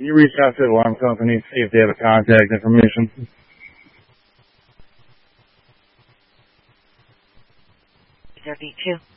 Can you reach out to the alarm company, see if they have a contact information? Is there B2?